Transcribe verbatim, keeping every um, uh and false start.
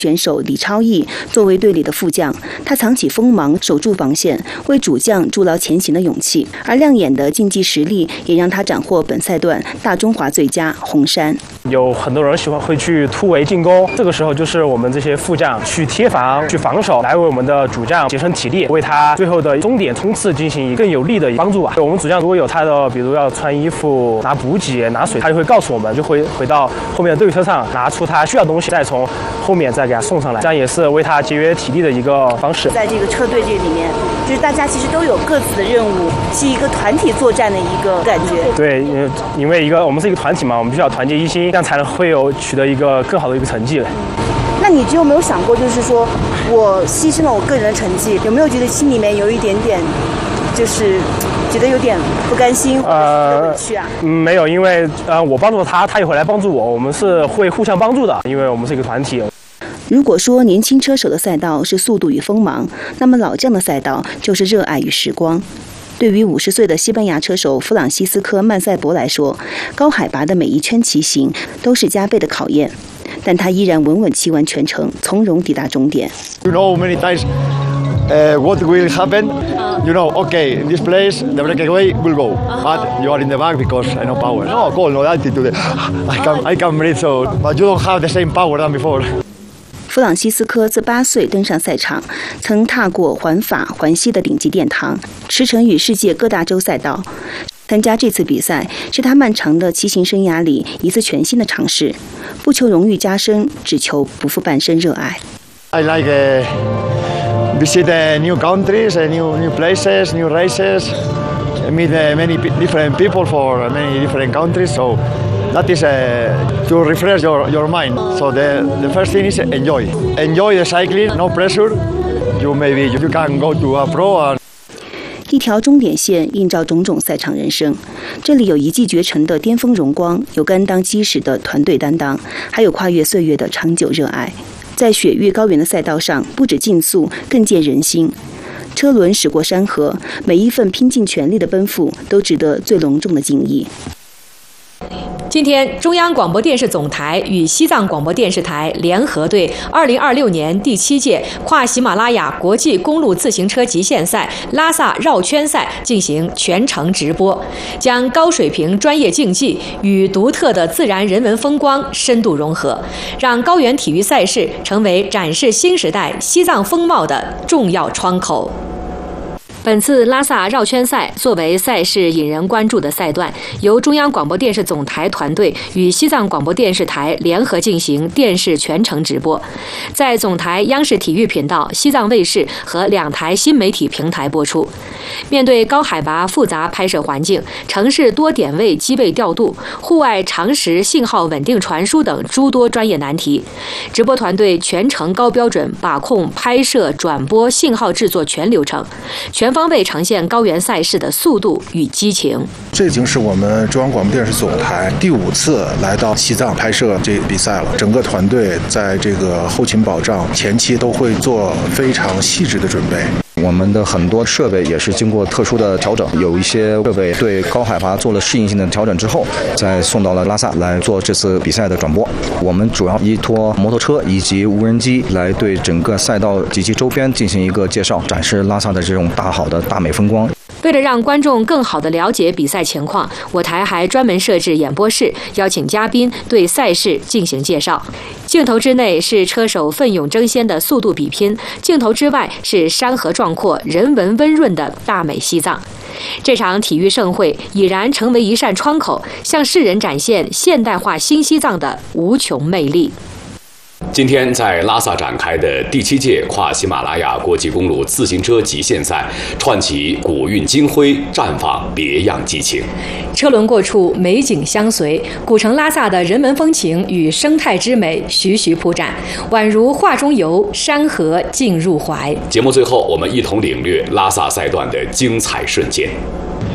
选手李超毅作为队里的副将，他藏起锋芒，守住防线，为主将筑牢前行的勇气。而亮眼的竞技实力也让他斩获本赛段大中华最佳红衫。 有很多人喜欢会去突围进攻，这个时候就是我们这些副将去贴防、去防守，来为我们的主将节省体力，为他最后的终点冲刺进行更有力的帮助吧。我们主将如果有他的，比如要穿衣服、拿补给、拿水，他就会告诉我们，就会回到后面的队车上拿出他需要的东西，再从后面再给他送上来，这样也是为他节约体力的一个方式。 在这个车队这里面，就是大家其实都有各自的任务，是一个团体作战的一个感觉。 对，因为一个我们是一个团体嘛，我们必须要团结一心，这样才能会有取得一个更好的一个成绩。 那你有没有想过，就是说我牺牲了我个人的成绩，有没有觉得心里面有一点点，就是觉得有点不甘心或者委屈啊？ 呃、没有，因为呃我帮助他，他也会来帮助我，我们是会互相帮助的，因为我们是一个团体。 如果说年轻车手的赛道是速度与锋芒，那么老将的赛道就是热爱与时光。对于五十岁的西班牙车手弗朗西斯科·曼塞博来说，高海拔的每一圈骑行都是加倍的考验，但他依然稳稳骑完全程，从容抵达终点。 You know many times uh, what will happen. You know, okay, in this place the breakaway will go, but you are in the back because I know power. No, cold, no altitude. I can I can breathe, so but you don't have the same power than before. 弗朗西斯科自八岁登上赛场，曾踏过环法、环西的顶级殿堂，驰骋于世界各大洲赛道。参加这次比赛是他漫长的骑行生涯里一次全新的尝试，不求荣誉加身，只求不负半生热爱。 I like uh, visit uh, new countries, uh, new new places, new races, meet uh, many different people for many different countries. So. That is uh, to refresh your, your mind. So the, the first thing is enjoy. Enjoy the cycling, no pressure. You maybe you can go to a pro. And... 一条终点线映照种种赛场人生，这里有一骑绝尘的巅峰荣光，有甘当基石的团队担当，还有跨越岁月的长久热爱。在雪域高原的赛道上，不止竞速，更见人心。车轮驶过山河，每一份拼尽全力的奔赴，都值得最隆重的敬意。 今天，中央广播电视总台与西藏广播电视台联合对二零二六年第七届跨喜马拉雅国际公路自行车极限赛拉萨绕圈赛进行全程直播，将高水平专业竞技与独特的自然人文风光深度融合，让高原体育赛事成为展示新时代西藏风貌的重要窗口。本次拉萨绕圈赛作为赛事引人关注的赛段，由中央广播电视总台团队与西藏广播电视台联合进行电视全程直播，在总台央视体育频道、西藏卫视和两台新媒体平台播出。面对高海拔复杂拍摄环境、城市多点位机位调度、户外长时信号稳定传输等诸多专业难题，直播团队全程高标准把控拍摄、转播、信号制作全流程，全方位呈现高原赛事的速度与激情。 这已经是我们中央广播电视总台第五次来到西藏拍摄这个比赛了。整个团队在这个后勤保障前期都会做非常细致的准备。 我们的很多设备也是经过特殊的调整，有一些设备对高海拔做了适应性的调整之后，再送到了拉萨来做这次比赛的转播。我们主要依托摩托车以及无人机来对整个赛道及其周边进行一个介绍，展示拉萨的这种大好的大美风光。 为了让观众更好地了解比赛情况，我台还专门设置演播室，邀请嘉宾对赛事进行介绍。镜头之内是车手奋勇争先的速度比拼，镜头之外是山河壮阔、人文温润的大美西藏。这场体育盛会已然成为一扇窗口，向世人展现现代化新西藏的无穷魅力。 今天在拉萨展开的第七届跨喜马拉雅国际公路自行车极限赛，串起古韵今辉，绽放别样激情。 车轮过处，美景相随，古城拉萨的人文风情与生态之美徐徐铺展，宛如画中游，山河尽入怀。 节目最后，我们一同领略拉萨赛段的精彩瞬间。